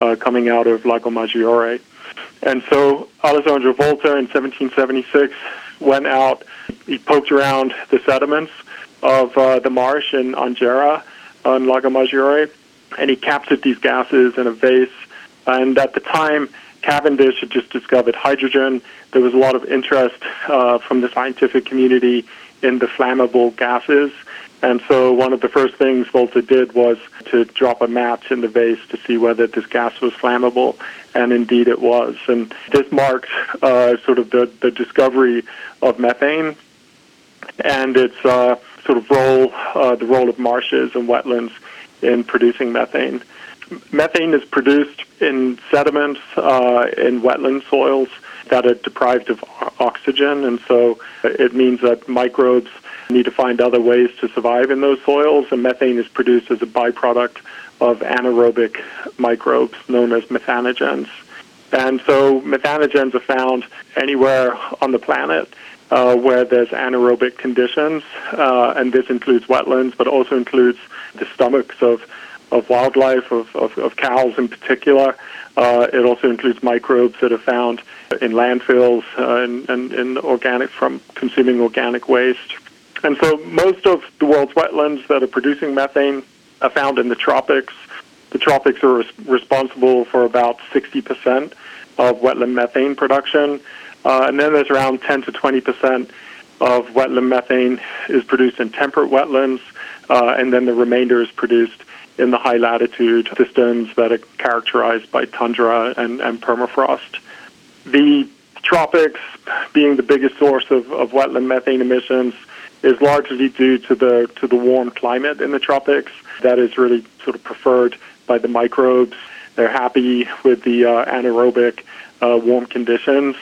coming out of Lago Maggiore. And so Alessandro Volta in 1776 went out, he poked around the sediments of the marsh in Angera on Lago Maggiore, and he captured these gases in a vase. And at the time, Cavendish had just discovered hydrogen. There was a lot of interest from the scientific community in the flammable gases. And so one of the first things Volta did was to drop a match in the vase to see whether this gas was flammable, and indeed it was. And this marked sort of the discovery of methane and its sort of role, the role of marshes and wetlands in producing methane. Methane is produced in sediments, in wetland soils that are deprived of oxygen, and so it means that microbes need to find other ways to survive in those soils, and methane is produced as a byproduct of anaerobic microbes known as methanogens. And so methanogens are found anywhere on the planet where there's anaerobic conditions, and this includes wetlands, but also includes the stomachs of wildlife, of cows in particular. It also includes microbes that are found in landfills and in organic, from consuming organic waste. And so most of the world's wetlands that are producing methane are found in the tropics. The tropics are responsible for about 60% of wetland methane production. And then there's around 10 to 20% of wetland methane is produced in temperate wetlands, and then the remainder is produced in the high-latitude systems that are characterized by tundra and permafrost. The tropics, being the biggest source of wetland methane emissions, is largely due to the warm climate in the tropics that is really sort of preferred by the microbes. They're happy with the anaerobic warm conditions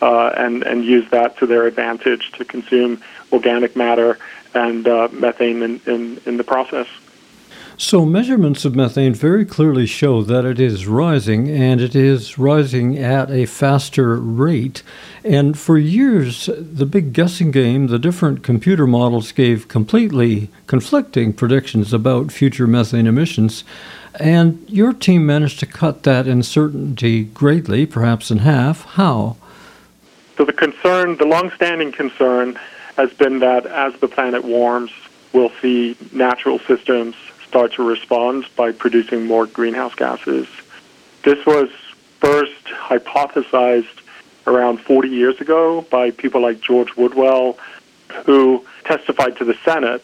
and use that to their advantage to consume organic matter and methane in the process. So measurements of methane very clearly show that it is rising, and it is rising at a faster rate. And for years, the big guessing game, the different computer models gave completely conflicting predictions about future methane emissions. And your team managed to cut that uncertainty greatly, perhaps in half. How? So the long-standing concern has been that as the planet warms, we'll see natural systems start to respond by producing more greenhouse gases. This was first hypothesized around 40 years ago by people like George Woodwell, who testified to the Senate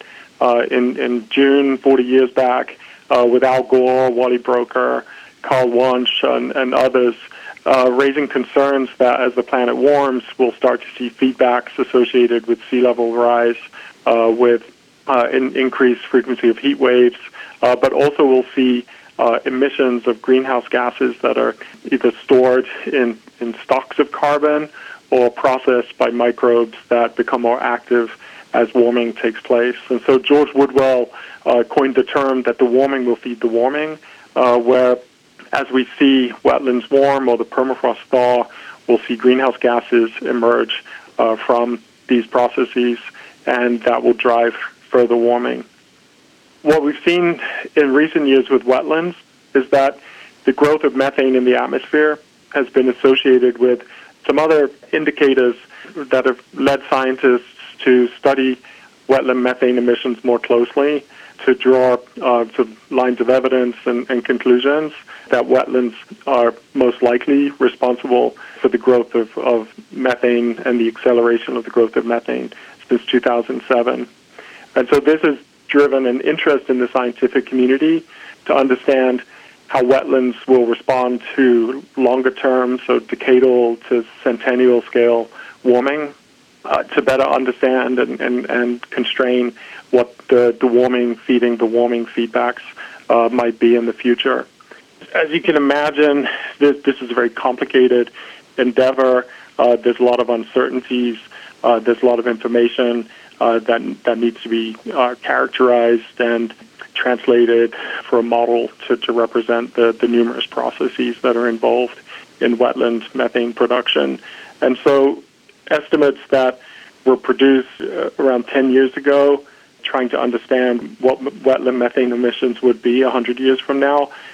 in June 40 years back with Al Gore, Wally Broecker, Carl Wunsch, and others, raising concerns that as the planet warms, we'll start to see feedbacks associated with sea level rise, with increased frequency of heat waves, but also we'll see emissions of greenhouse gases that are either stored in stocks of carbon or processed by microbes that become more active as warming takes place. And so George Woodwell coined the term that the warming will feed the warming, where as we see wetlands warm or the permafrost thaw, we'll see greenhouse gases emerge from these processes, and that will drive further warming. What we've seen in recent years with wetlands is that the growth of methane in the atmosphere has been associated with some other indicators that have led scientists to study wetland methane emissions more closely, to draw sort of lines of evidence and conclusions that wetlands are most likely responsible for the growth of methane and the acceleration of the growth of methane since 2007. And so this has driven an interest in the scientific community to understand how wetlands will respond to longer term, so decadal to centennial scale warming, to better understand and constrain what the warming feeding the warming feedbacks might be in the future. As you can imagine, this is a very complicated endeavor. There's a lot of uncertainties. There's a lot of information that needs to be characterized and translated for a model to represent the numerous processes that are involved in wetland methane production. And so estimates that were produced around 10 years ago, trying to understand what wetland methane emissions would be 100 years from now,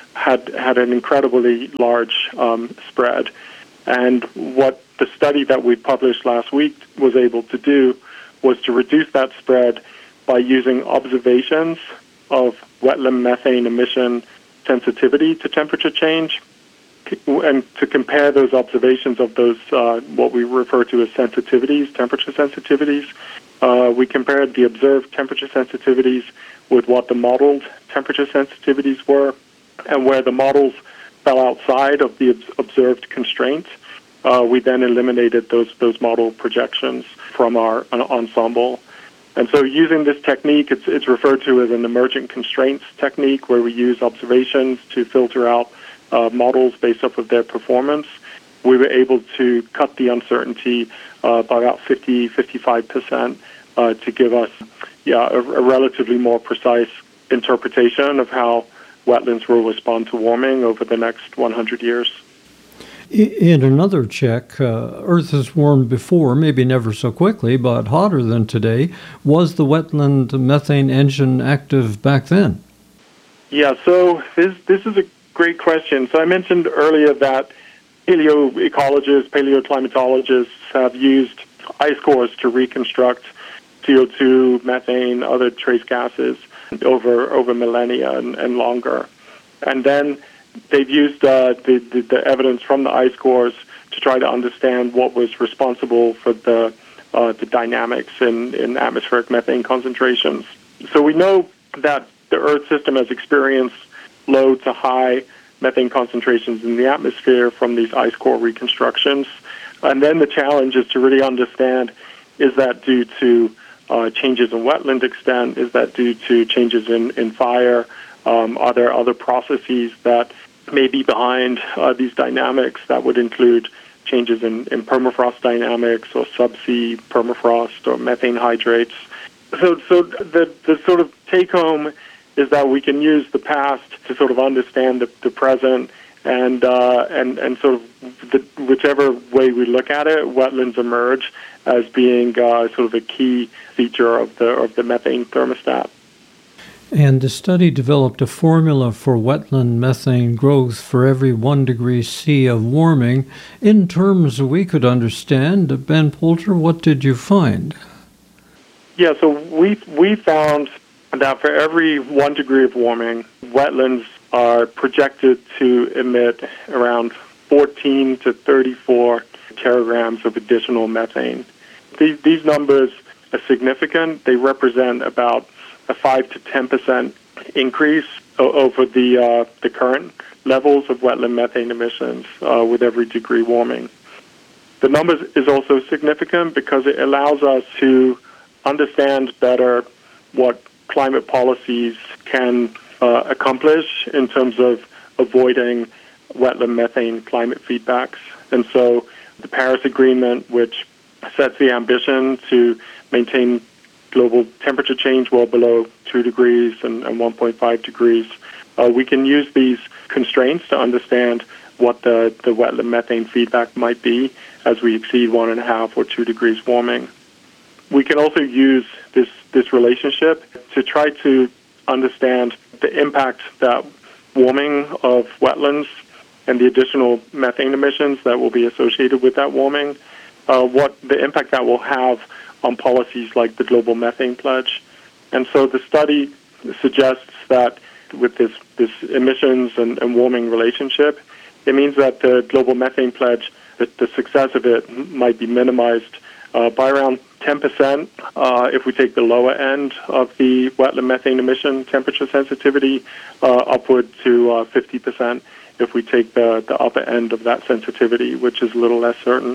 had an incredibly large spread. And what the study that we published last week was able to do was to reduce that spread by using observations of wetland methane emission sensitivity to temperature change, and to compare those observations of those what we refer to as sensitivities, temperature sensitivities. We compared the observed temperature sensitivities with what the modeled temperature sensitivities were, and where the models fell outside of the observed constraints, we then eliminated those model projections from our ensemble. And so using this technique, it's referred to as an emergent constraints technique, where we use observations to filter out models based off of their performance. We were able to cut the uncertainty by about 55%, to give us a relatively more precise interpretation of how wetlands will respond to warming over the next 100 years. In another check, Earth has warmed before, maybe never so quickly, but hotter than today. Was the wetland methane engine active back then? Yeah, so this is a great question. So I mentioned earlier that paleoecologists, paleoclimatologists have used ice cores to reconstruct CO2, methane, other trace gases over millennia and longer. And then they've used the evidence from the ice cores to try to understand what was responsible for the dynamics in atmospheric methane concentrations. So we know that the Earth system has experienced low to high methane concentrations in the atmosphere from these ice core reconstructions. And then the challenge is to really understand, is that due to changes in wetland extent? Is that due to changes in fire? Are there other processes that may be behind these dynamics that would include changes in permafrost dynamics or subsea permafrost or methane hydrates? So the sort of take-home is that we can use the past to sort of understand the present, and sort of whichever way we look at it, wetlands emerge as being sort of a key feature of the methane thermostat. And the study developed a formula for wetland methane growth for every 1 degree C of warming in terms we could understand. Ben Poulter, what did you find? Yeah, so we found that for every 1 degree of warming, wetlands are projected to emit around 14 to 34 teragrams of additional methane. These numbers are significant. They represent about a 5 to 10% increase over the current levels of wetland methane emissions with every degree warming. The numbers is also significant because it allows us to understand better what climate policies can accomplish in terms of avoiding wetland methane climate feedbacks. And so the Paris Agreement, which sets the ambition to maintain global temperature change well below 2 degrees and 1.5 degrees, we can use these constraints to understand what the wetland methane feedback might be as we exceed 1.5 or 2 degrees warming. We can also use this relationship to try to understand the impact that warming of wetlands and the additional methane emissions that will be associated with that warming, what the impact that will have on policies like the Global Methane Pledge. And so the study suggests that with this emissions and warming relationship, it means that the Global Methane Pledge, the success of it might be minimized by around 10% if we take the lower end of the wetland methane emission temperature sensitivity, upward to 50% if we take the upper end of that sensitivity, which is a little less certain.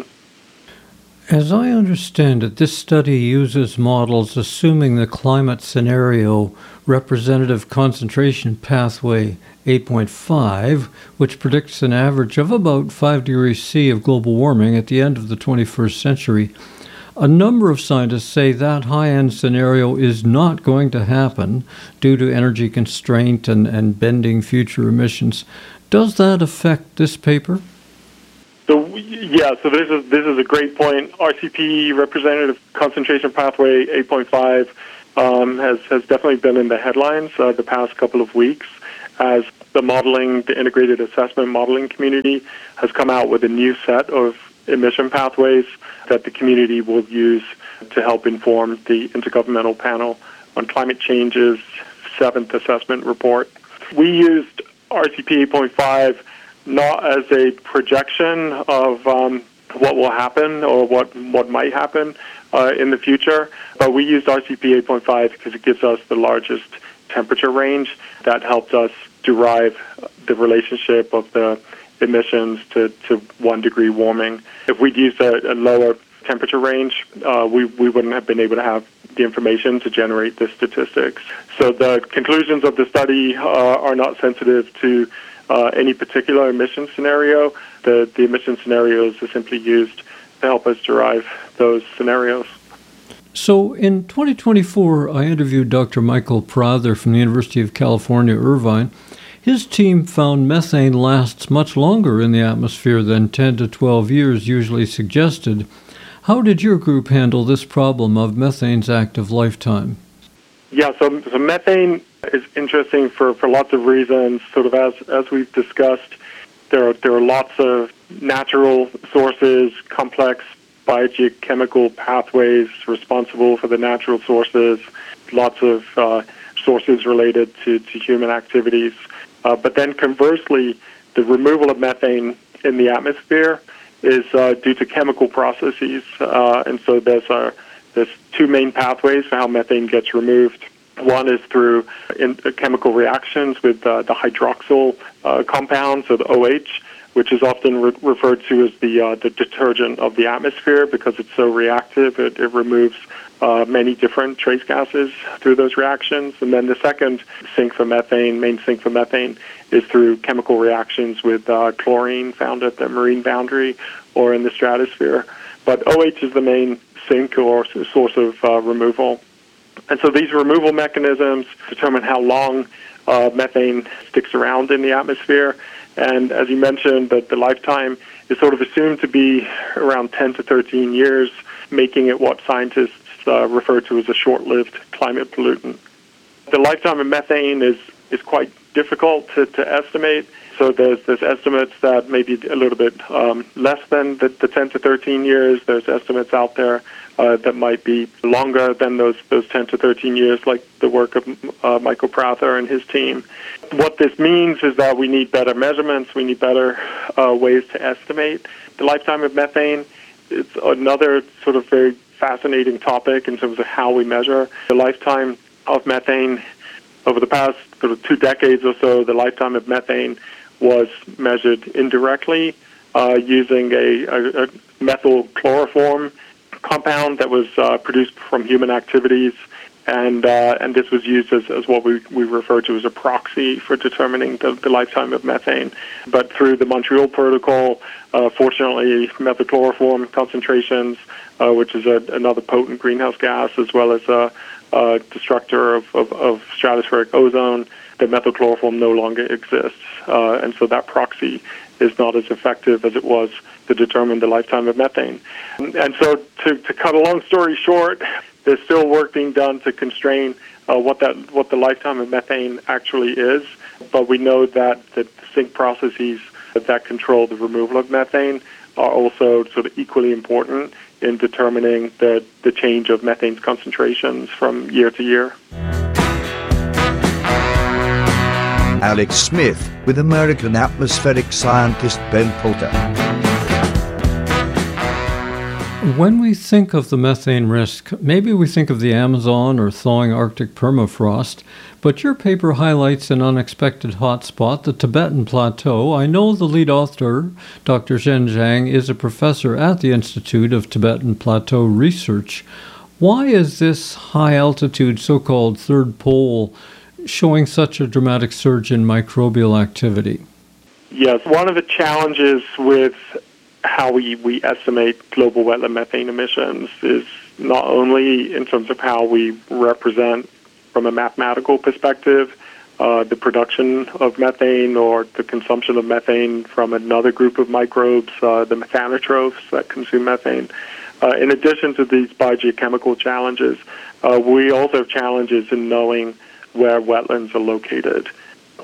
As I understand it, this study uses models assuming the climate scenario representative concentration pathway 8.5, which predicts an average of about 5 degrees C of global warming at the end of the 21st century. A number of scientists say that high-end scenario is not going to happen due to energy constraint and bending future emissions. Does that affect this paper? So this is a great point. RCP, Representative Concentration Pathway 8.5, has definitely been in the headlines the past couple of weeks. as the integrated assessment modeling community has come out with a new set of emission pathways that the community will use to help inform the Intergovernmental Panel on Climate Change's 7th assessment report. We used RCP 8.5 not as a projection of what will happen or what might happen in the future, but we used RCP 8.5 because it gives us the largest temperature range that helped us derive the relationship of the emissions to 1 degree warming. If we'd used a lower temperature range, we wouldn't have been able to have the information to generate the statistics. So the conclusions of the study are not sensitive to any particular emission scenario. The emission scenarios are simply used to help us derive those scenarios. So in 2024, I interviewed Dr. Michael Prather from the University of California, Irvine. His team found methane lasts much longer in the atmosphere than 10 to 12 years usually suggested. How did your group handle this problem of methane's active lifetime? Yeah, so methane is interesting for lots of reasons. Sort of as we've discussed, there are lots of natural sources, complex biogeochemical pathways responsible for the natural sources, lots of sources related to human activities. But then conversely, the removal of methane in the atmosphere is due to chemical processes. And so there's 2 main pathways for how methane gets removed. One is through chemical reactions with the hydroxyl compounds, or the OH, which is often referred to as the detergent of the atmosphere because it's so reactive. It removes many different trace gases through those reactions. And then the second main sink for methane, is through chemical reactions with chlorine found at the marine boundary or in the stratosphere. But OH is the main sink or source of removal. And so these removal mechanisms determine how long methane sticks around in the atmosphere. And as you mentioned, that the lifetime is sort of assumed to be around 10 to 13 years, making it what scientists refer to as a short-lived climate pollutant. The lifetime of methane is quite difficult to estimate. So there's estimates that maybe a little bit less than the 10 to 13 years. There's estimates out there that might be longer than those 10 to 13 years, like the work of Michael Prather and his team. What this means is that we need better measurements. We need better ways to estimate the lifetime of methane. It's another sort of very fascinating topic in terms of how we measure the lifetime of methane. Over the past sort of 2 decades or so, the lifetime of methane was measured indirectly using a methyl chloroform compound that was produced from human activities, and this was used as what we refer to as a proxy for determining the lifetime of methane. But through the Montreal Protocol, fortunately, methyl chloroform concentrations, which is another potent greenhouse gas, as well as a destructor of stratospheric ozone, the methyl chloroform no longer exists. And so that proxy is not as effective as it was to determine the lifetime of methane. And so to cut a long story short, there's still work being done to constrain what the lifetime of methane actually is. But we know that the sink processes that control the removal of methane are also sort of equally important in determining the change of methane's concentrations from year to year. Alex Smith with American atmospheric scientist Ben Poulter. When we think of the methane risk, maybe we think of the Amazon or thawing Arctic permafrost, but your paper highlights an unexpected hotspot, the Tibetan Plateau. I know the lead author, Dr. Zhen Zhang, is a professor at the Institute of Tibetan Plateau Research. Why is this high-altitude so-called third pole showing such a dramatic surge in microbial activity? Yes, one of the challenges with how we estimate global wetland methane emissions is not only in terms of how we represent from a mathematical perspective the production of methane or the consumption of methane from another group of microbes, the methanotrophs that consume methane. In addition to these biogeochemical challenges, we also have challenges in knowing where wetlands are located.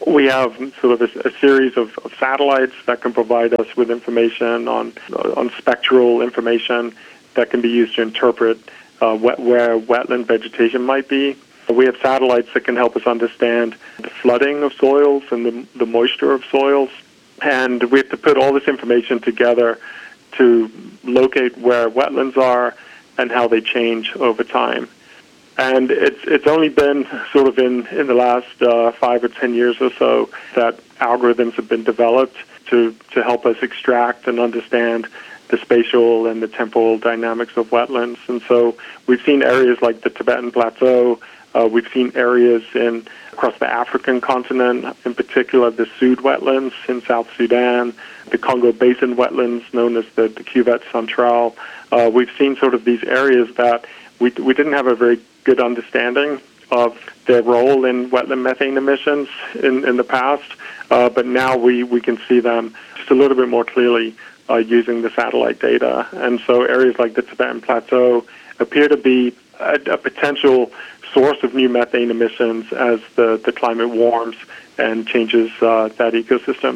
We have sort of a series of satellites that can provide us with information on spectral information that can be used to interpret where wetland vegetation might be. We have satellites that can help us understand the flooding of soils and the moisture of soils. And we have to put all this information together to locate where wetlands are and how they change over time. And it's only been sort of in the last 5 or 10 years or so that algorithms have been developed to help us extract and understand the spatial and the temporal dynamics of wetlands. And so we've seen areas like the Tibetan Plateau. We've seen areas across the African continent, in particular the Sud wetlands in South Sudan, the Congo Basin wetlands known as the Cuvette Centrale. We've seen sort of these areas that we didn't have a very good understanding of their role in wetland methane emissions in the past, but now we can see them just a little bit more clearly using the satellite data. And so areas like the Tibetan Plateau appear to be a potential source of new methane emissions as the climate warms and changes that ecosystem.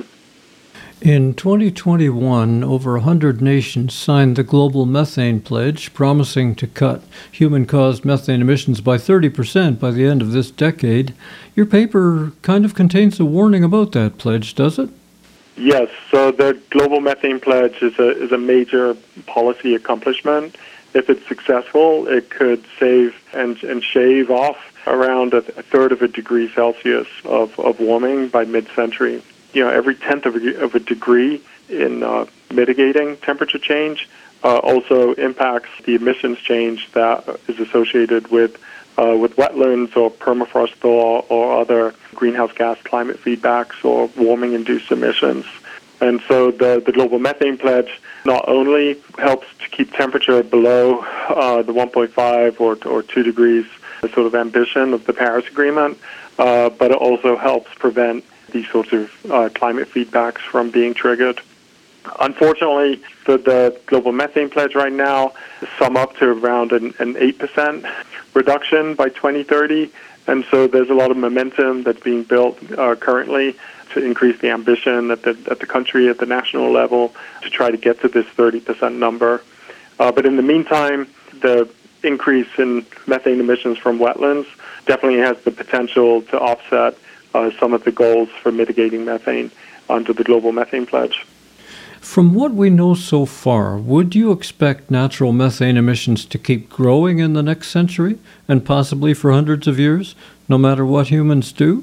In 2021, over 100 nations signed the Global Methane Pledge, promising to cut human-caused methane emissions by 30% by the end of this decade. Your paper kind of contains a warning about that pledge, does it? Yes. So the Global Methane Pledge is a major policy accomplishment. If it's successful, it could save and shave off around a third of a degree Celsius of warming by mid-century. Every tenth of a degree in mitigating temperature change also impacts the emissions change that is associated with wetlands or permafrost thaw or other greenhouse gas climate feedbacks or warming-induced emissions. And so the Global Methane Pledge not only helps to keep temperature below the 1.5 or 2 degrees sort of ambition of the Paris Agreement, but it also helps prevent these sorts of climate feedbacks from being triggered. Unfortunately, the Global Methane Pledge right now sum up to around an 8% reduction by 2030, and so there's a lot of momentum that's being built currently to increase the ambition at the country, at the national level, to try to get to this 30% number. But in the meantime, the increase in methane emissions from wetlands definitely has the potential to offset some of the goals for mitigating methane under the Global Methane Pledge. From what we know so far, would you expect natural methane emissions to keep growing in the next century and possibly for hundreds of years, no matter what humans do?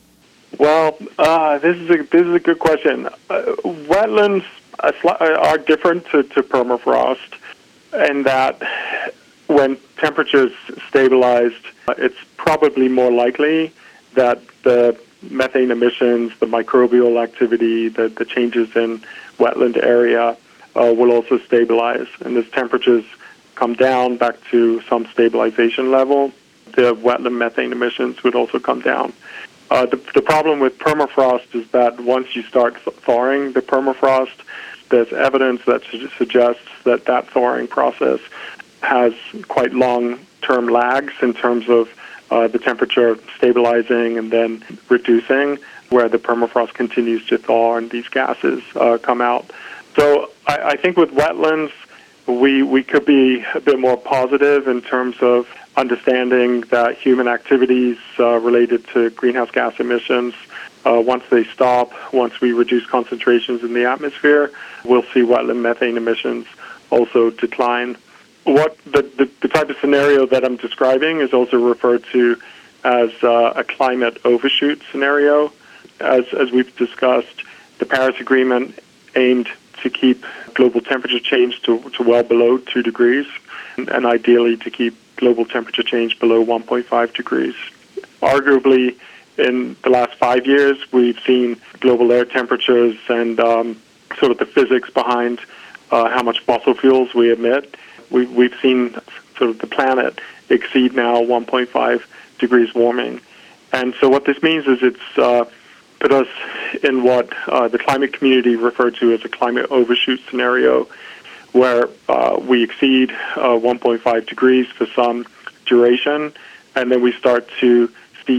Well, this is a good question. Wetlands are different to permafrost in that when temperatures stabilized, it's probably more likely that the methane emissions, the microbial activity, the changes in wetland area will also stabilize. And as temperatures come down back to some stabilization level, the wetland methane emissions would also come down. The problem with permafrost is that once you start thawing the permafrost, there's evidence that suggests that thawing process has quite long-term lags in terms of the temperature stabilizing and then reducing, where the permafrost continues to thaw and these gases come out. So I think with wetlands, we could be a bit more positive in terms of understanding that human activities related to greenhouse gas emissions, once they stop, once we reduce concentrations in the atmosphere, we'll see wetland methane emissions also decline. What the type of scenario that I'm describing is also referred to as a climate overshoot scenario. As we've discussed, the Paris Agreement aimed to keep global temperature change to well below 2 degrees, and ideally to keep global temperature change below 1.5 degrees. Arguably, in the last 5 years, we've seen global air temperatures and sort of the physics behind how much fossil fuels we emit. We've seen sort of the planet exceed now 1.5 degrees warming. And so what this means is it's put us in what the climate community referred to as a climate overshoot scenario, where we exceed 1.5 degrees for some duration, and then we start to see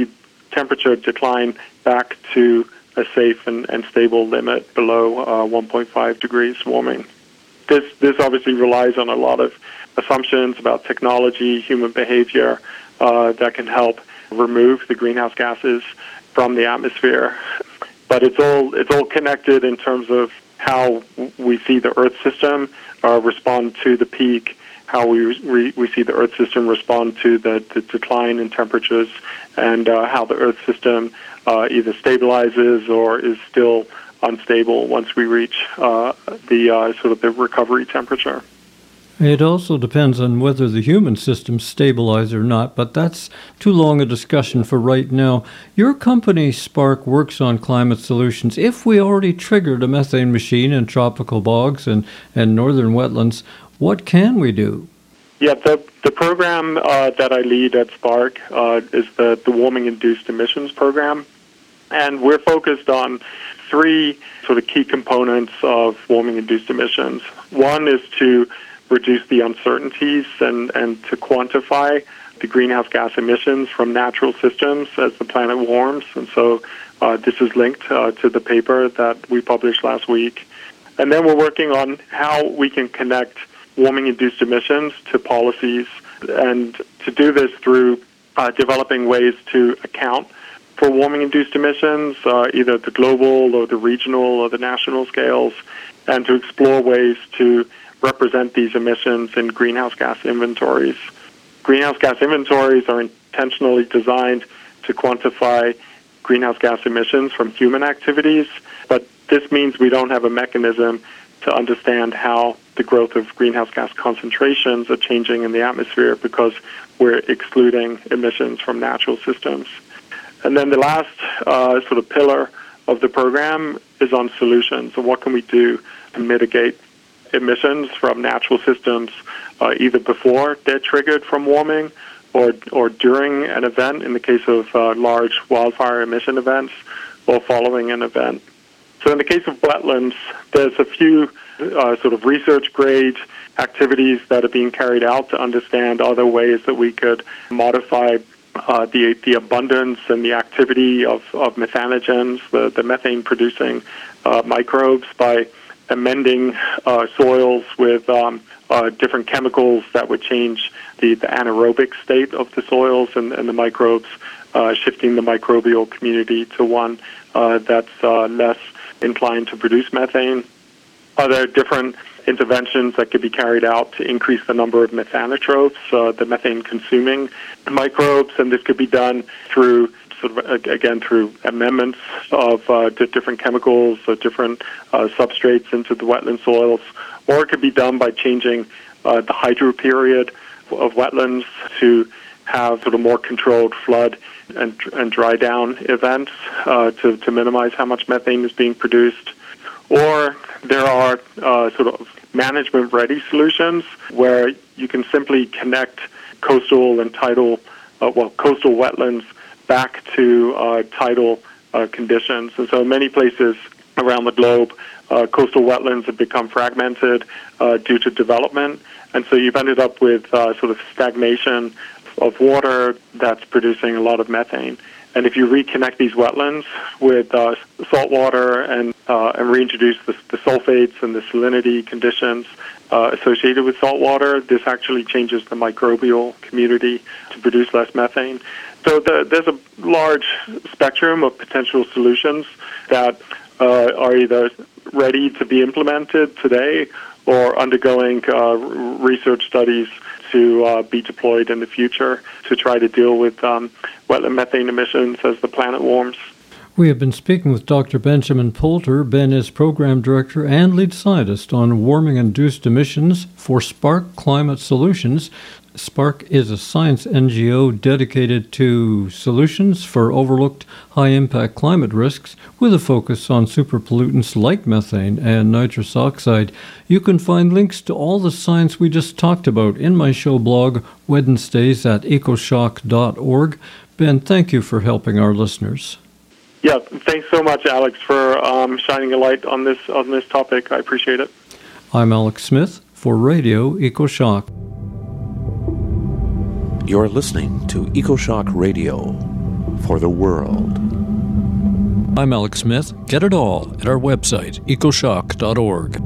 temperature decline back to a safe and stable limit below 1.5 degrees warming. This obviously relies on a lot of assumptions about technology, human behavior that can help remove the greenhouse gases from the atmosphere. But it's all connected in terms of how we see the Earth system respond to the peak, how we see the Earth system respond to the decline in temperatures, and how the Earth system either stabilizes or is still unstable once we reach the recovery temperature. It also depends on whether the human systems stabilize or not, but that's too long a discussion for right now. Your company, Spark, works on climate solutions. If we already triggered a methane machine in tropical bogs and northern wetlands, what can we do? Yeah, the program that I lead at Spark is the warming-induced emissions program, and we're focused on three sort of key components of warming-induced emissions. One is to reduce the uncertainties and to quantify the greenhouse gas emissions from natural systems as the planet warms. And so this is linked to the paper that we published last week. And then we're working on how we can connect warming-induced emissions to policies, and to do this through developing ways to account for warming-induced emissions, either at the global or the regional or the national scales, and to explore ways to represent these emissions in greenhouse gas inventories. Greenhouse gas inventories are intentionally designed to quantify greenhouse gas emissions from human activities, but this means we don't have a mechanism to understand how the growth of greenhouse gas concentrations are changing in the atmosphere because we're excluding emissions from natural systems. And then the last sort of pillar of the program is on solutions. So what can we do to mitigate emissions from natural systems either before they're triggered from warming or during an event, in the case of large wildfire emission events, or following an event. So in the case of wetlands, there's a few sort of research-grade activities that are being carried out to understand other ways that we could modify the abundance and the activity of methanogens, the methane-producing microbes, by amending soils with different chemicals that would change the anaerobic state of the soils and the microbes, shifting the microbial community to one that's less inclined to produce methane. Other different interventions that could be carried out to increase the number of methanotrophs, the methane-consuming microbes, and this could be done through through amendments of different chemicals or different substrates into the wetland soils, or it could be done by changing the hydro period of wetlands to have sort of more controlled flood and dry down events to minimize how much methane is being produced. Or there are sort of management-ready solutions where you can simply connect coastal and tidal, coastal wetlands back to tidal conditions. And so in many places around the globe, coastal wetlands have become fragmented due to development. And so you've ended up with sort of stagnation of water that's producing a lot of methane. And if you reconnect these wetlands with salt water and reintroduce the sulfates and the salinity conditions associated with salt water, this actually changes the microbial community to produce less methane. So there's a large spectrum of potential solutions that are either ready to be implemented today or undergoing research studies to be deployed in the future to try to deal with wetland methane emissions as the planet warms. We have been speaking with Dr. Benjamin Poulter. Ben is Program Director and Lead Scientist on warming-induced emissions for Spark Climate Solutions. Spark is a science NGO dedicated to solutions for overlooked high-impact climate risks with a focus on superpollutants like methane and nitrous oxide. You can find links to all the science we just talked about in my show blog, Wednesdays at ecoshock.org. Ben, thank you for helping our listeners. Yeah, thanks so much, Alex, for shining a light on this topic. I appreciate it. I'm Alex Smith for Radio EcoShock. You're listening to EcoShock Radio. for the world. I'm Alex Smith. Get it all at our website, ecoshock.org.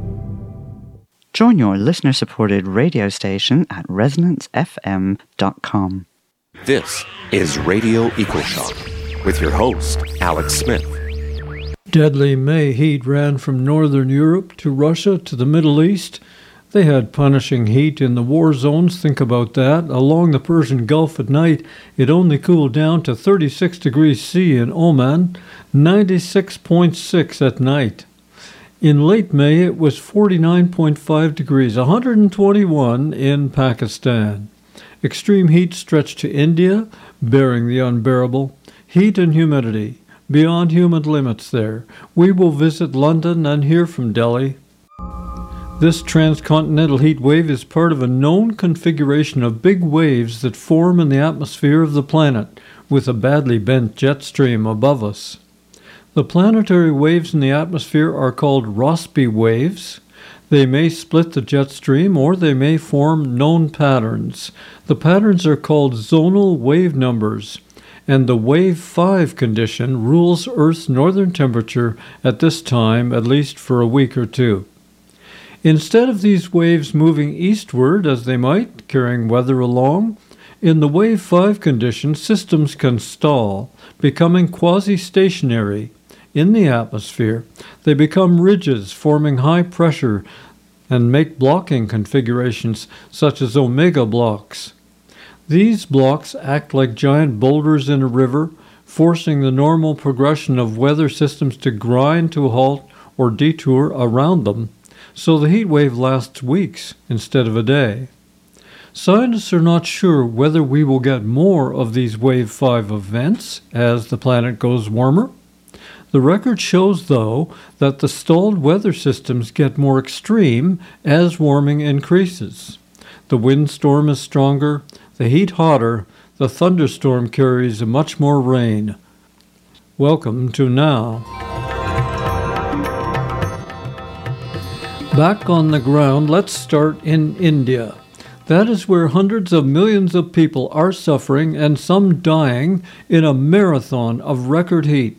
Join your listener-supported radio station at resonancefm.com. This is Radio EcoShock with your host, Alex Smith. Deadly May heat ran from northern Europe to Russia to the Middle East. They had punishing heat in the war zones, think about that. Along the Persian Gulf at night, it only cooled down to 36 degrees C in Oman, 96.6 at night. In late May, it was 49.5 degrees, 121 in Pakistan. Extreme heat stretched to India, bearing the unbearable. Heat and humidity, beyond human limits there. We will visit London and hear from Delhi. This transcontinental heat wave is part of a known configuration of big waves that form in the atmosphere of the planet, with a badly bent jet stream above us. The planetary waves in the atmosphere are called Rossby waves. They may split the jet stream or they may form known patterns. The patterns are called zonal wave numbers, and the wave 5 condition rules Earth's northern temperature at this time, at least for a week or two. Instead of these waves moving eastward as they might, carrying weather along, in the wave 5 condition, systems can stall, becoming quasi-stationary in the atmosphere. They become ridges, forming high pressure, and make blocking configurations such as omega blocks. These blocks act like giant boulders in a river, forcing the normal progression of weather systems to grind to a halt or detour around them. So the heat wave lasts weeks instead of a day. Scientists are not sure whether we will get more of these wave 5 events as the planet goes warmer. The record shows, though, that the stalled weather systems get more extreme as warming increases. The windstorm is stronger, the heat hotter, the thunderstorm carries much more rain. Welcome to Now. Back on the ground, let's start in India. That is where hundreds of millions of people are suffering and some dying in a marathon of record heat.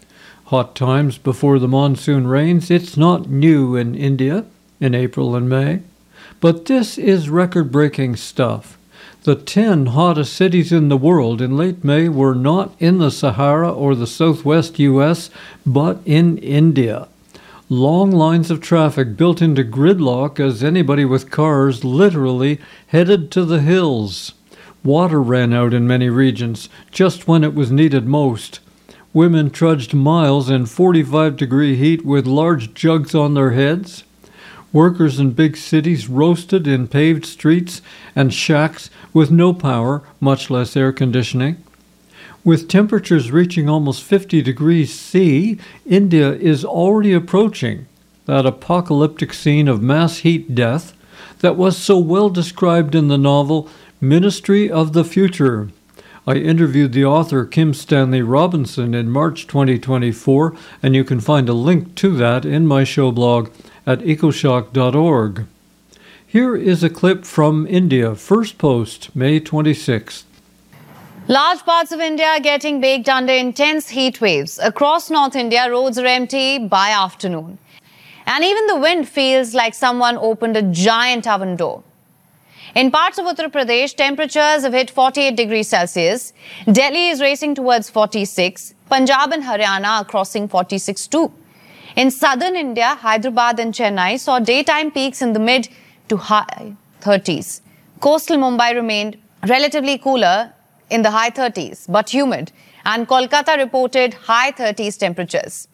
Hot times before the monsoon rains, it's not new in India in April and May. But this is record-breaking stuff. The 10 hottest cities in the world in late May were not in the Sahara or the southwest U.S., but in India. Long lines of traffic built into gridlock as anybody with cars literally headed to the hills. Water ran out in many regions just when it was needed most. Women trudged miles in 45-degree heat with large jugs on their heads. Workers in big cities roasted in paved streets and shacks with no power, much less air conditioning. With temperatures reaching almost 50 degrees C, India is already approaching that apocalyptic scene of mass heat death that was so well described in the novel Ministry of the Future. I interviewed the author Kim Stanley Robinson in March 2024, and you can find a link to that in my show blog at ecoshock.org. Here is a clip from India, first post, May 26th. Large parts of India are getting baked under intense heat waves. Across North India, roads are empty by afternoon. And even the wind feels like someone opened a giant oven door. In parts of Uttar Pradesh, temperatures have hit 48 degrees Celsius. Delhi is racing towards 46. Punjab and Haryana are crossing 46 too. In southern India, Hyderabad and Chennai saw daytime peaks in the mid to high 30s. Coastal Mumbai remained relatively cooler in the high 30s, but humid, and Kolkata reported high 30s temperatures.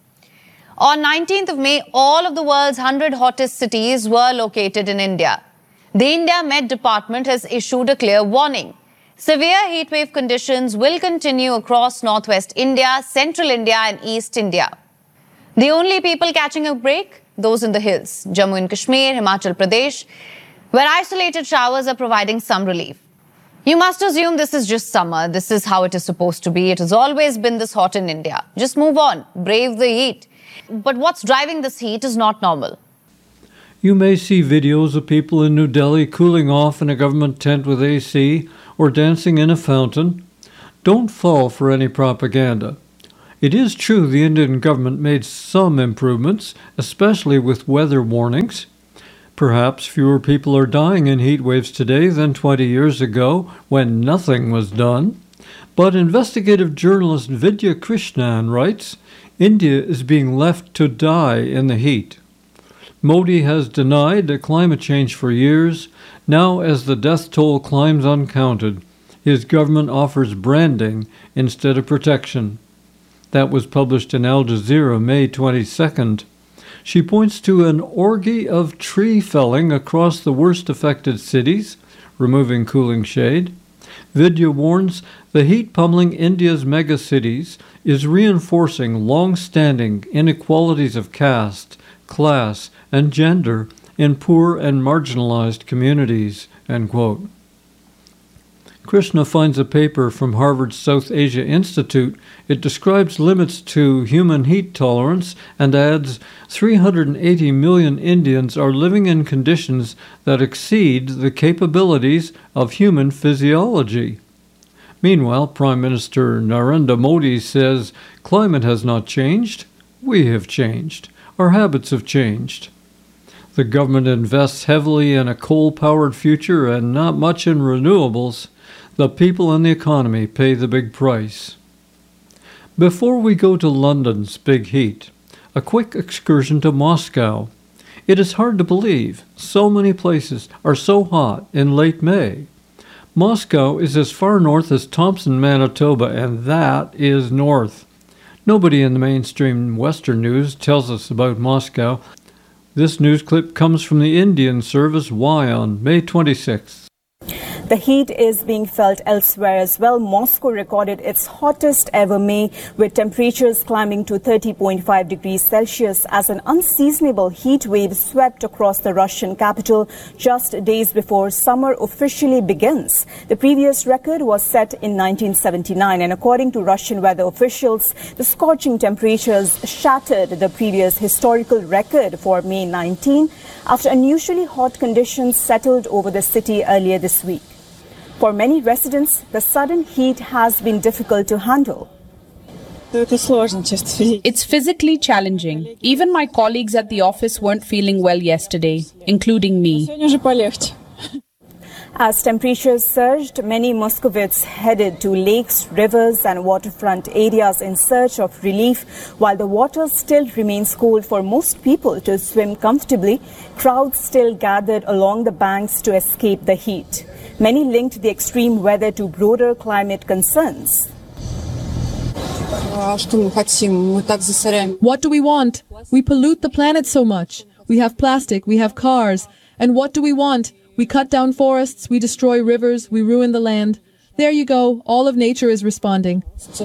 On 19th of May, all of the world's 100 hottest cities were located in India. The India Met Department has issued a clear warning. Severe heatwave conditions will continue across northwest India, central India and east India. The only people catching a break? Those in the hills, Jammu and Kashmir, Himachal Pradesh, where isolated showers are providing some relief. You must assume this is just summer. This is how it is supposed to be. It has always been this hot in India. Just move on. Brave the heat. But what's driving this heat is not normal. You may see videos of people in New Delhi cooling off in a government tent with AC or dancing in a fountain. don't fall for any propaganda. It is true the Indian government made some improvements, especially with weather warnings. Perhaps fewer people are dying in heat waves today than 20 years ago when nothing was done. But investigative journalist Vidya Krishnan writes, India is being left to die in the heat. Modi has denied climate change for years. Now, as the death toll climbs uncounted, his government offers branding instead of protection. That was published in Al Jazeera May 22nd. She points to an orgy of tree felling across the worst affected cities, removing cooling shade. Vidya warns the heat pummeling India's megacities is reinforcing long-standing inequalities of caste, class, and gender in poor and marginalized communities, end quote. Krishna finds a paper from Harvard's South Asia Institute. It describes limits to human heat tolerance and adds 380 million Indians are living in conditions that exceed the capabilities of human physiology. Meanwhile, Prime Minister Narendra Modi says climate has not changed. We have changed. Our habits have changed. The government invests heavily in a coal-powered future and not much in renewables. The people and the economy pay the big price. Before we go to London's big heat, a quick excursion to Moscow. It is hard to believe so many places are so hot in late May. Moscow is as far north as Thompson, Manitoba, and that is north. Nobody in the mainstream Western news tells us about Moscow. This news clip comes from the Indian service Y on May 26th. The heat is being felt elsewhere as well. Moscow recorded its hottest ever May, with temperatures climbing to 30.5 degrees Celsius as an unseasonable heat wave swept across the Russian capital just days before summer officially begins. The previous record was set in 1979, and according to Russian weather officials, the scorching temperatures shattered the previous historical record for May 19 after unusually hot conditions settled over the city earlier this week. For many residents, the sudden heat has been difficult to handle. It's physically challenging. Even my colleagues at the office weren't feeling well yesterday, including me. As temperatures surged, many Moscovites headed to lakes, rivers and waterfront areas in search of relief. While the water still remains cold for most people to swim comfortably, crowds still gathered along the banks to escape the heat. Many linked the extreme weather to broader climate concerns. What do we want? We pollute the planet so much. We have plastic, we have cars. And what do we want? We cut down forests, we destroy rivers, we ruin the land. There you go, all of nature is responding.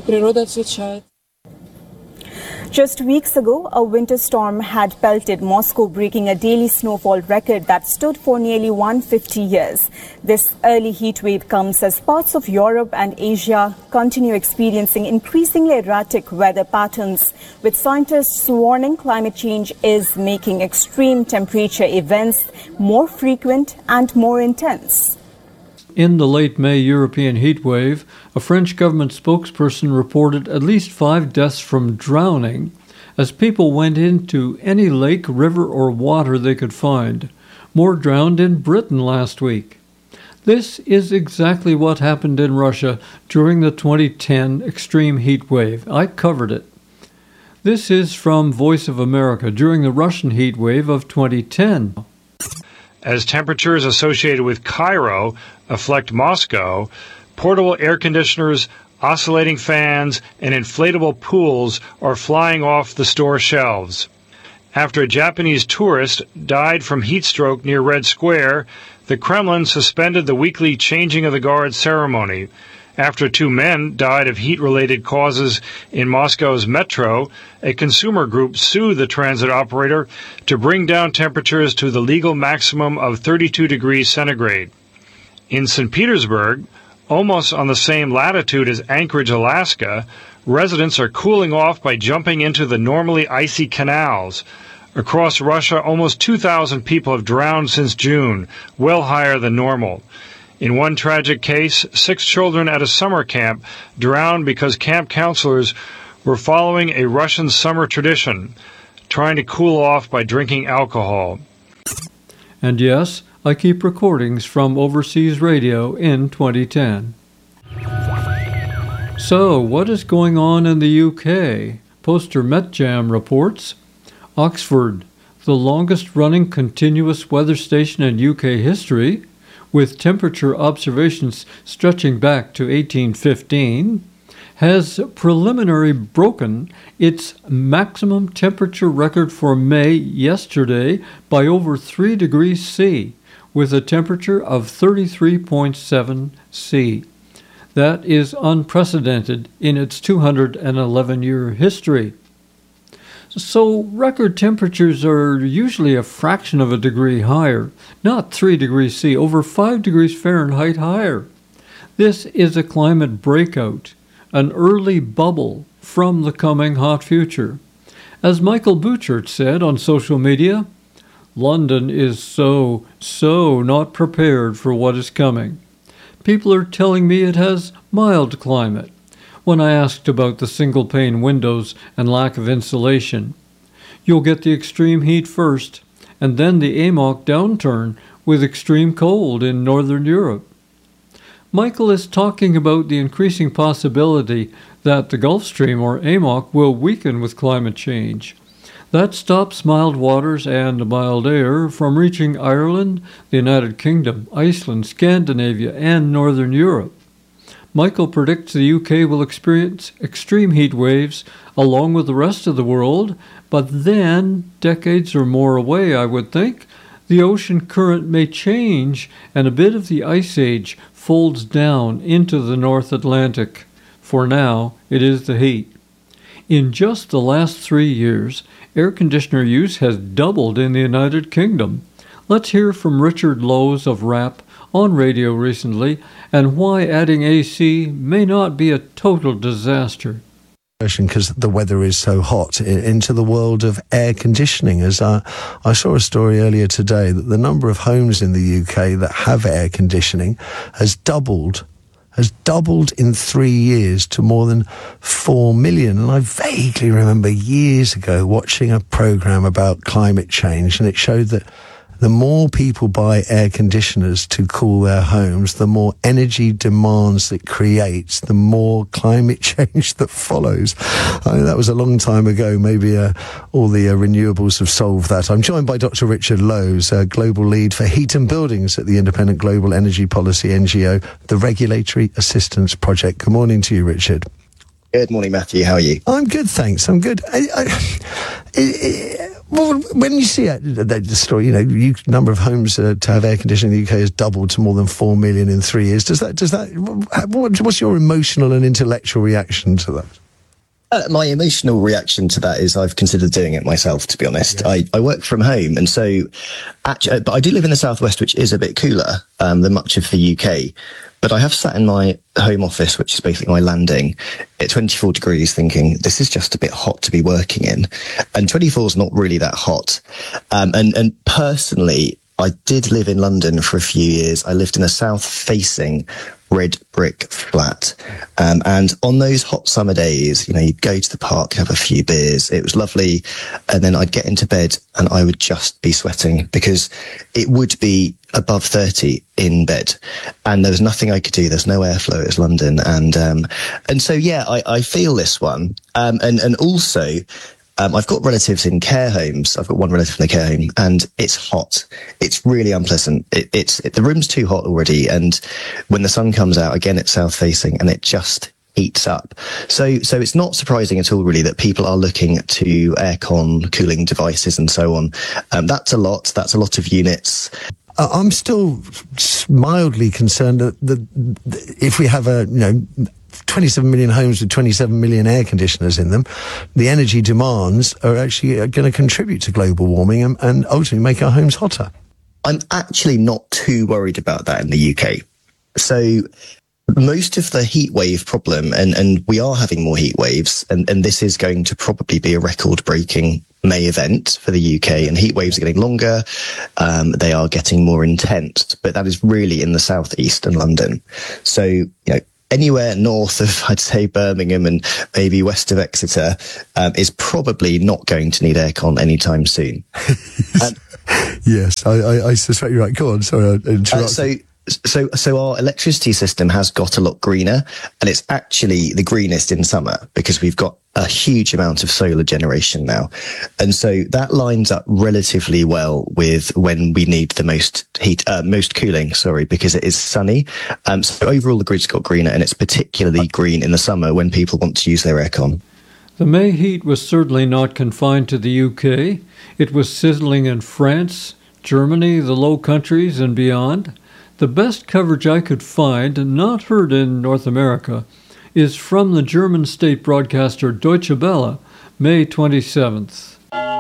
Just weeks ago, a winter storm had pelted Moscow, breaking a daily snowfall record that stood for nearly 150 years. This early heat wave comes as parts of Europe and Asia continue experiencing increasingly erratic weather patterns, with scientists warning climate change is making extreme temperature events more frequent and more intense. In the late May European heat wave, a French government spokesperson reported at least 5 deaths from drowning as people went into any lake, river, or water they could find. More drowned in Britain last week. This is exactly what happened in Russia during the 2010 extreme heat wave. I covered it. This is from Voice of America during the Russian heat wave of 2010. As temperatures associated with Cairo affect Moscow, portable air conditioners, oscillating fans, and inflatable pools are flying off the store shelves. After a Japanese tourist died from heat stroke near Red Square, the Kremlin suspended the weekly changing of the guard ceremony. After 2 men died of heat-related causes in Moscow's metro, a consumer group sued the transit operator to bring down temperatures to the legal maximum of 32 degrees centigrade. In St. Petersburg, almost on the same latitude as Anchorage, Alaska, residents are cooling off by jumping into the normally icy canals. Across Russia, almost 2,000 people have drowned since June, well higher than normal. In one tragic case, 6 children at a summer camp drowned because camp counselors were following a Russian summer tradition, trying to cool off by drinking alcohol. And yes, I keep recordings from overseas radio in 2010. So, what is going on in the UK? Poster MetJam reports, Oxford, the longest-running continuous weather station in UK history, with temperature observations stretching back to 1815, has preliminarily broken its maximum temperature record for May yesterday by over 3 degrees C, with a temperature of 33.7 C. That is unprecedented in its 211-year history. So record temperatures are usually a fraction of a degree higher, not 3 degrees C, over 5 degrees Fahrenheit higher. This is a climate breakout, an early bubble from the coming hot future. As Michael Buchert said on social media, London is so not prepared for what is coming. People are telling me it has mild climate. When I asked about the single-pane windows and lack of insulation, you'll get the extreme heat first, and then the AMOC downturn with extreme cold in Northern Europe. Michael is talking about the increasing possibility that the Gulf Stream, or AMOC, will weaken with climate change. That stops mild waters and mild air from reaching Ireland, the United Kingdom, Iceland, Scandinavia, and Northern Europe. Michael predicts the UK will experience extreme heat waves along with the rest of the world, but then, decades or more away, I would think, the ocean current may change and a bit of the ice age folds down into the North Atlantic. For now, it is the heat. In just the last 3 years, air conditioner use has doubled in the United Kingdom. Let's hear from Richard Lowes of RAP on radio recently, and why adding AC may not be a total disaster. Because the weather is so hot, into the world of air conditioning. As I saw a story earlier today that the number of homes in the UK that have air conditioning has doubled in 3 years to more than 4 million. And I vaguely remember years ago watching a programme about climate change, and it showed that the more people buy air conditioners to cool their homes, the more energy demands it creates, the more climate change that follows. I mean, that was a long time ago. Maybe all the renewables have solved that. I'm joined by Dr. Richard Lowes, Global Lead for Heat and Buildings at the Independent Global Energy Policy NGO, the Regulatory Assistance Project. Good morning to you, Richard. Good morning, Matthew. How are you? I'm good, thanks. I'm good. Well, when you see the story, number of homes to have air conditioning in the UK has doubled to more than 4 million in 3 years. What's your emotional and intellectual reaction to that? My emotional reaction to that is I've considered doing it myself, to be honest. Yeah. I work from home, and so actually, but I do live in the southwest, which is a bit cooler than much of the UK. But I have sat in my home office, which is basically my landing, at 24 degrees thinking, this is just a bit hot to be working in. And 24 is not really that hot. And personally, I did live in London for a few years. I lived in a south-facing red brick flat. And on those hot summer days, you'd go to the park, have a few beers. It was lovely. And then I'd get into bed and I would just be sweating because it would be above 30 in bed. And there was nothing I could do. There's no airflow. It was London. And so, yeah, I feel this one. And also, I've got relatives in care homes. I've got one relative in a care home, and it's hot. It's really unpleasant. The room's too hot already, and when the sun comes out, again, it's south-facing, and it just heats up. So it's not surprising at all, really, that people are looking to aircon cooling devices and so on. That's a lot. That's a lot of units. I'm still mildly concerned that if we have 27 million homes with 27 million air conditioners in them, the energy demands are actually going to contribute to global warming and ultimately make our homes hotter. I'm actually not too worried about that in the UK. So most of the heat wave problem, and we are having more heat waves, and this is going to probably be a record-breaking May event for the UK, and heat waves are getting longer. they are getting more intense, but that is really in the southeast and London. So, anywhere north of, I'd say, Birmingham and maybe west of Exeter is probably not going to need aircon anytime soon. Yes, I suspect you're right. Go on, sorry, I interrupted. So our electricity system has got a lot greener, and it's actually the greenest in summer because we've got a huge amount of solar generation now. And so that lines up relatively well with when we need the most cooling, because it is sunny. So overall the grid's got greener, and it's particularly green in the summer when people want to use their aircon. The May heat was certainly not confined to the UK. It was sizzling in France, Germany, the Low Countries, and beyond. The best coverage I could find, not heard in North America, is from the German state broadcaster Deutsche Welle, May 27th.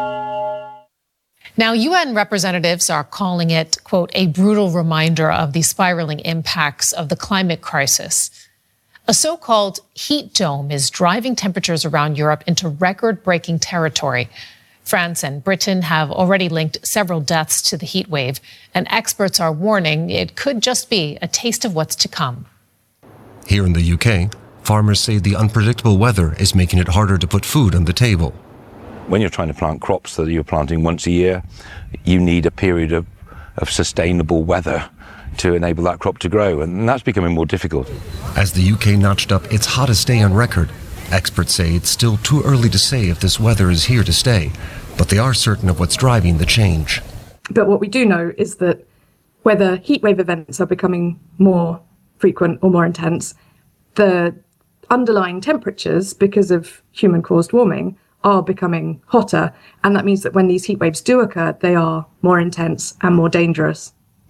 Now, UN representatives are calling it, quote, a brutal reminder of the spiraling impacts of the climate crisis. A so-called heat dome is driving temperatures around Europe into record-breaking territory. France and Britain have already linked several deaths to the heat wave, and experts are warning it could just be a taste of what's to come. Here in the UK, farmers say the unpredictable weather is making it harder to put food on the table. When you're trying to plant crops that you're planting once a year, you need a period of sustainable weather to enable that crop to grow, and that's becoming more difficult. As the UK notched up its hottest day on record, experts say it's still too early to say if this weather is here to stay, but they are certain of what's driving the change. But what we do know is that whether heatwave events are becoming more frequent or more intense, the underlying temperatures, because of human-caused warming, are becoming hotter. And that means that when these heatwaves do occur, they are more intense and more dangerous.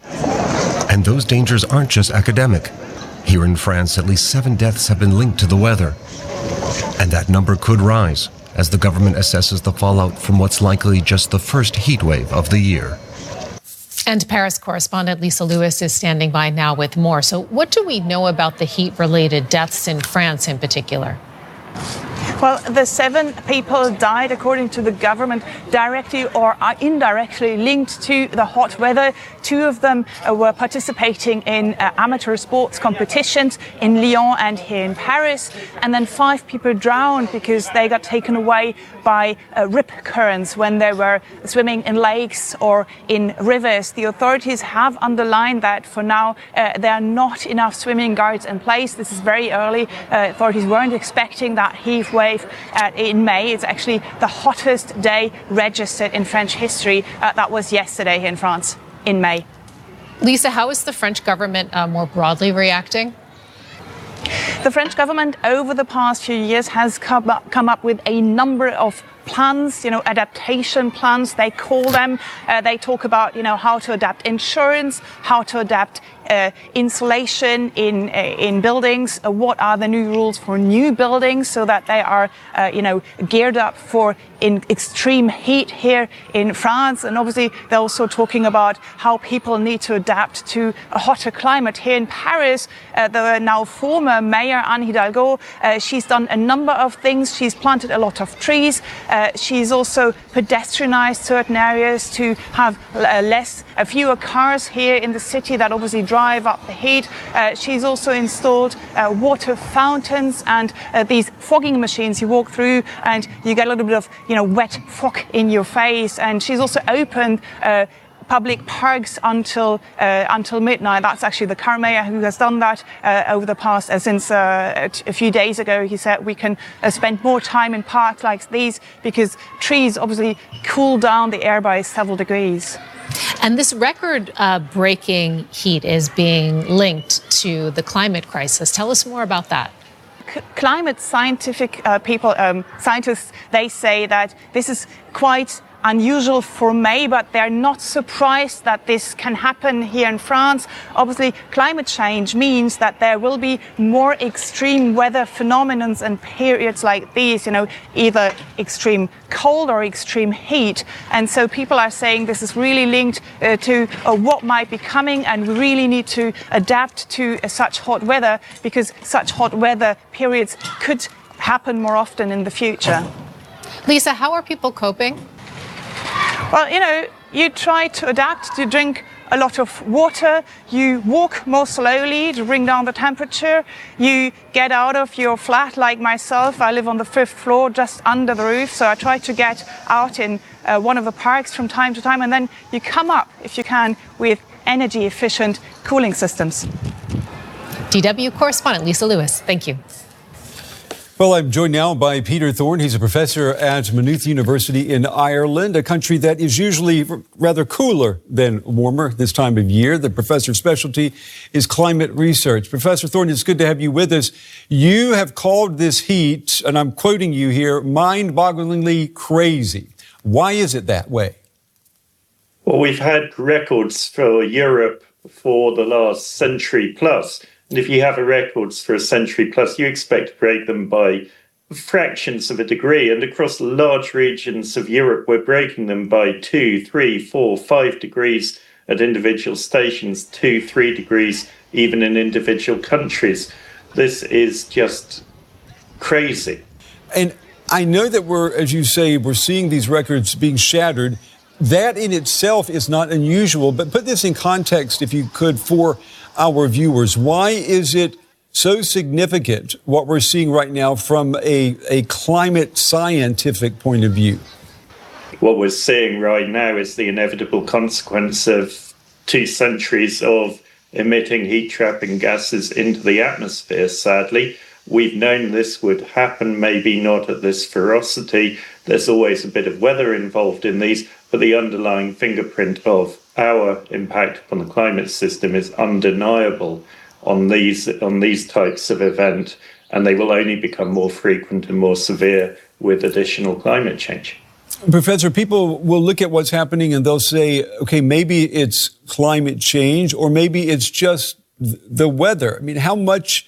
And those dangers aren't just academic. Here in France, at least 7 deaths have been linked to the weather. And that number could rise as the government assesses the fallout from what's likely just the first heat wave of the year. And Paris correspondent Lisa Lewis is standing by now with more. So what do we know about the heat-related deaths in France in particular? Well, the 7 people died, according to the government, directly or indirectly linked to the hot weather. 2 of them were participating in amateur sports competitions in Lyon and here in Paris. And then 5 people drowned because they got taken away by rip currents when they were swimming in lakes or in rivers. The authorities have underlined that for now there are not enough swimming guards in place. This is very early. Authorities weren't expecting that heat wave in May. It's actually the hottest day registered in French history. That was yesterday in France in May. Lisa, how is the French government more broadly reacting? The French government over the past few years has come up with a number of plans, adaptation plans, they call them. They talk about, how to adapt insurance, how to adapt insulation in buildings, what are the new rules for new buildings so that they are, geared up for in extreme heat here in France. And obviously they're also talking about how people need to adapt to a hotter climate. Here in Paris, the now former mayor Anne Hidalgo, she's done a number of things. She's planted a lot of trees. She's also pedestrianized certain areas to have fewer cars here in the city that obviously drive up the heat. She's also installed water fountains and these fogging machines you walk through and you get a little bit of wet fog in your face. And she's also opened public parks until midnight. That's actually the current mayor who has done that over the past, since a few days ago. He said we can spend more time in parks like these because trees obviously cool down the air by several degrees. And this record-breaking heat is being linked to the climate crisis. Tell us more about that. Climate scientific scientists, they say that this is quite unusual for May, but they're not surprised that this can happen here in France. Obviously, climate change means that there will be more extreme weather phenomena and periods like these, either extreme cold or extreme heat. And so people are saying this is really linked to what might be coming, and we really need to adapt to such hot weather because such hot weather periods could happen more often in the future. Lisa, how are people coping? Well, you try to adapt to drink a lot of water, you walk more slowly to bring down the temperature, you get out of your flat like myself. I live on the 5th floor just under the roof, so I try to get out in one of the parks from time to time, and then you come up, if you can, with energy efficient cooling systems. DW correspondent Lisa Lewis, thank you. Well, I'm joined now by Peter Thorne. He's a professor at Maynooth University in Ireland, a country that is usually rather cooler than warmer this time of year. The professor's specialty is climate research. Professor Thorne, it's good to have you with us. You have called this heat, and I'm quoting you here, mind-bogglingly crazy. Why is it that way? Well, we've had records for Europe for the last century plus. And if you have records for a century plus, you expect to break them by fractions of a degree. And across large regions of Europe, we're breaking them by 2, 3, 4, 5 degrees at individual stations, 2, 3 degrees even in individual countries. This is just crazy. And I know that as you say, we're seeing these records being shattered. That in itself is not unusual, but put this in context, if you could, for our viewers. Why is it so significant, what we're seeing right now, from a climate scientific point of view? What we're seeing right now is the inevitable consequence of 2 centuries of emitting heat-trapping gases into the atmosphere, sadly. We've known this would happen, maybe not at this ferocity. There's always a bit of weather involved in these, but the underlying fingerprint of our impact upon the climate system is undeniable on these types of event, and they will only become more frequent and more severe with additional climate change. Professor, people will look at what's happening and they'll say, okay, maybe it's climate change or maybe it's just the weather. I mean, how much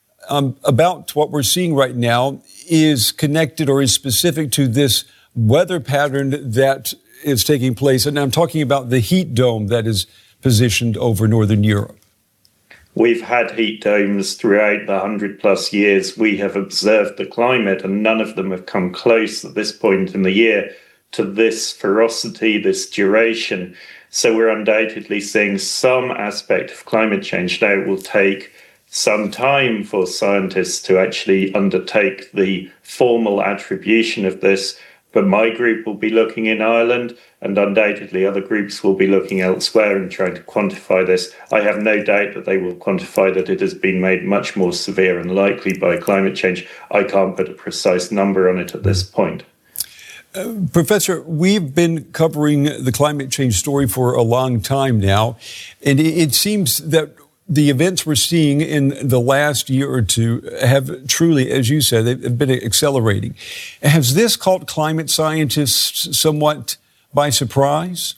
about what we're seeing right now is connected or is specific to this weather pattern that is taking place? And I'm talking about the heat dome that is positioned over northern Europe. We've had heat domes throughout the 100+ years. We have observed the climate, and none of them have come close at this point in the year to this ferocity, this duration. So we're undoubtedly seeing some aspect of climate change. Now, it will take some time for scientists to actually undertake the formal attribution of this, but my group will be looking in Ireland, and undoubtedly other groups will be looking elsewhere and trying to quantify this. I have no doubt that they will quantify that it has been made much more severe and likely by climate change. I can't put a precise number on it at this point. Professor, we've been covering the climate change story for a long time now, and it seems that the events we're seeing in the last year or two have truly, as you said, they've been accelerating. Has this caught climate scientists somewhat by surprise?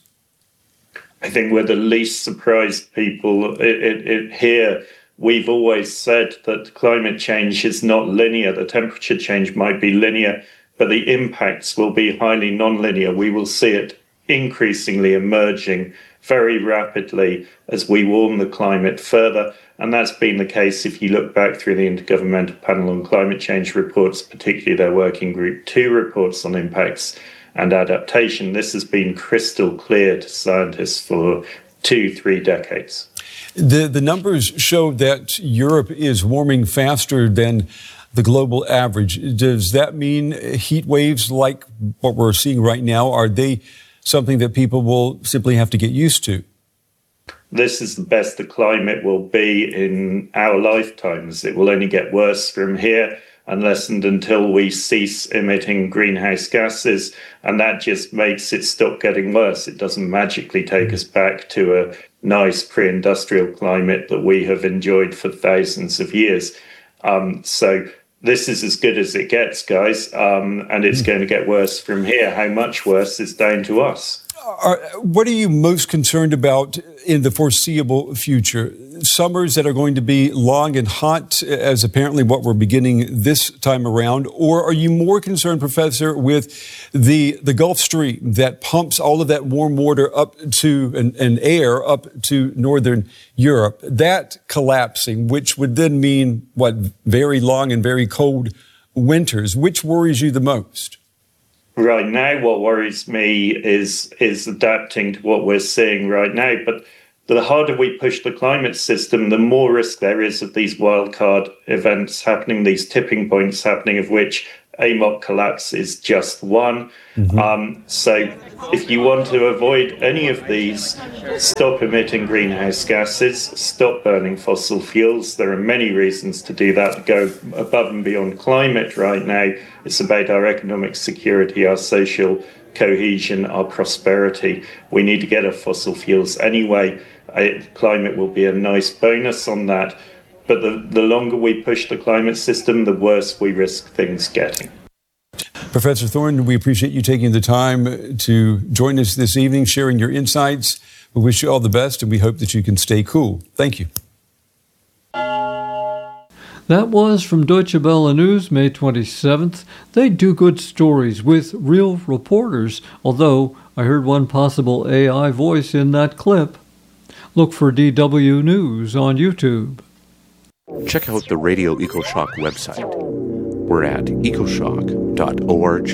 I think we're the least surprised people here. We've always said that climate change is not linear. The temperature change might be linear, but the impacts will be highly non-linear. We will see it increasingly emerging very rapidly as we warm the climate further. And that's been the case if you look back through the Intergovernmental Panel on Climate Change reports, particularly their Working Group 2 reports on impacts and adaptation. This has been crystal clear to scientists for 2-3 decades. The numbers show that Europe is warming faster than the global average. Does that mean heat waves like what we're seeing right now, are they something that people will simply have to get used to? This is the best the climate will be in our lifetimes. It will only get worse from here unless and until we cease emitting greenhouse gases. And that just makes it stop getting worse. It doesn't magically take us back to a nice pre-industrial climate that we have enjoyed for thousands of years. So this is as good as it gets, guys, and it's going to get worse from here. How much worse is down to us. What are you most concerned about in the foreseeable future? Summers that are going to be long and hot, as apparently what we're beginning this time around? Or are you more concerned, Professor, with the Gulf Stream that pumps all of that warm water up to, and air up to northern Europe, that collapsing, which would then mean, very long and very cold winters? Which worries you the most? right now. What worries me is adapting to what we're seeing right now. But the harder we push the climate system, the more risk there is of these wildcard events happening, these tipping points happening, of which AMOC collapse is just one. So if you want to avoid any of these, stop emitting greenhouse gases, stop burning fossil fuels. There are many reasons to do that, go above and beyond climate right now. It's about our economic security, our social cohesion, our prosperity. We need to get off fossil fuels anyway. Climate will be a nice bonus on that. But the longer we push the climate system, the worse we risk things getting. Professor Thorne, we appreciate you taking the time to join us this evening, sharing your insights. We wish you all the best, and we hope that you can stay cool. Thank you. That was from Deutsche Welle News, May 27th. They do good stories with real reporters, although I heard one possible AI voice in that clip. Look for DW News on YouTube. Check out the Radio EcoShock website. We're at ecoshock.org.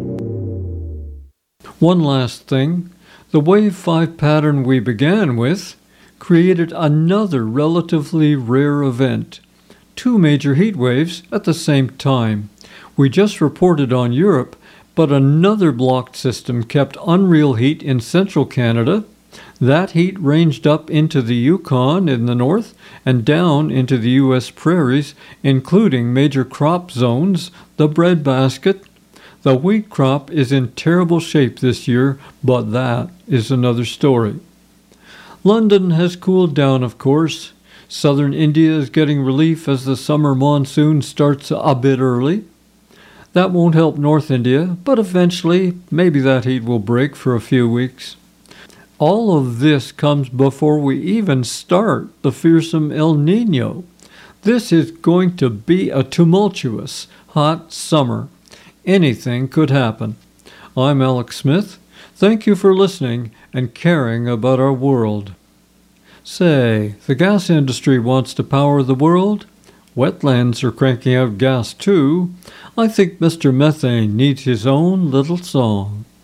One last thing. The Wave 5 pattern we began with created another relatively rare event. 2 major heat waves at the same time. We just reported on Europe, but another blocked system kept unreal heat in central Canada. That heat ranged up into the Yukon in the north and down into the U.S. prairies, including major crop zones, the breadbasket. The wheat crop is in terrible shape this year, but that is another story. London has cooled down, of course. Southern India is getting relief as the summer monsoon starts a bit early. That won't help North India, but eventually maybe that heat will break for a few weeks. All of this comes before we even start the fearsome El Niño. This is going to be a tumultuous, hot summer. Anything could happen. I'm Alex Smith. Thank you for listening and caring about our world. Say, the gas industry wants to power the world. Wetlands are cranking out gas too. I think Mr. Methane needs his own little song.